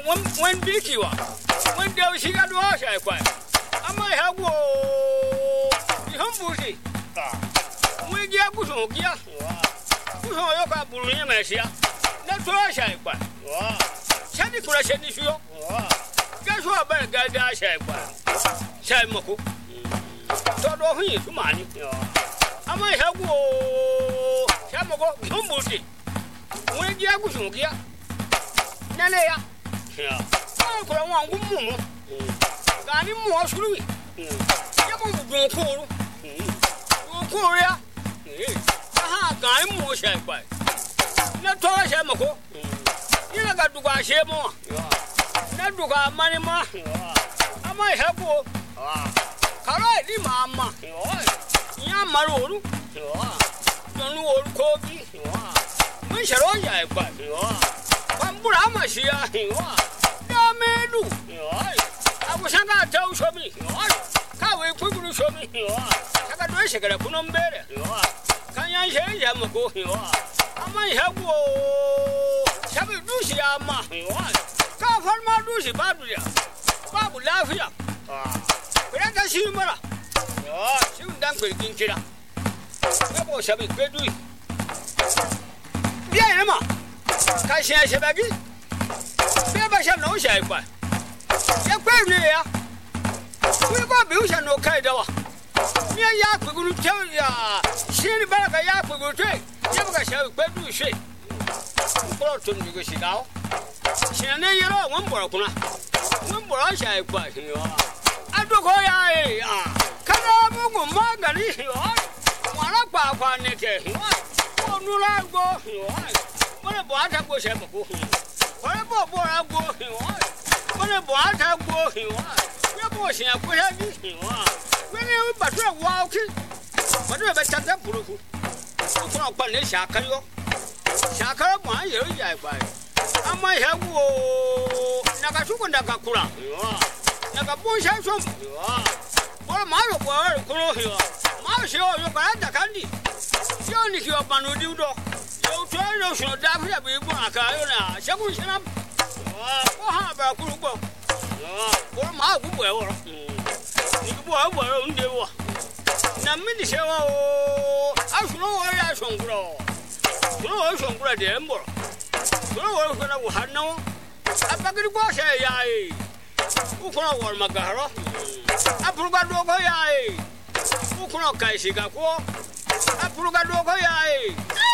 when Bikiwa, when there was a wash, I quite. I might have the humble. We get Bushon, yeah. Bushon, Yoka, Buria, Messia. That's why I say, but. Shandy for a shandy show. Guess what better guy I say, but. Say, Moko. Todo he to money. I might have Shamoko, humble. When you have Bushon, yeah. Nanea. I could want woman. Got him more through it. You go Korea. Aha, got him more shy by. Not to a shamako. You got to go a share more. Not to go money more. I might have go. Carry mamma. Yamaru. Don't know old Kobe. We shall all die by. Pamburama, she are. Yamedu. I was not tell show me. How we quickly show me. I got wish I could have put on better. Can I say Yamako? I might have Sabu Dusi Ama. Come for my Dusi Babu. Babu laugh here. Let us see Mara. You done with Kinkira. That was a big good. Yeah, Emma. Can she have a bit? Never shall know shy by. You're very near. We got bills and no Kaidawa. Near Yak, we're going to tell ya. See the back of Yak, we're going to take. Never shall we do shit. Broughton, you go sit out. She and then you're one broken. One brush I quite you are. I don't go, come on, Margaret. One up our naked. Oh, no, I go. What about I go, Shamako? What about I go? What about I go? You're pushing up with you. When you but walking, what do I better than Puru? Upon this Shakayo. Shaka, my year, I buy. I might have Nakasuka Nakakura. Nakapush out some. What a mile of work, Marshall, you got the candy. You only hear up on Ududo. You try no show down here, we want a car. Shakushan up. Oh, about Kurubo. What my good well. You were on the war. Now, many say, oh, I should know where I shall grow. No, I shall grow the ember. No, when I will have no. I back in the wash, who can I warn Magara? I forgot to go. Who can I see? I forgot to go.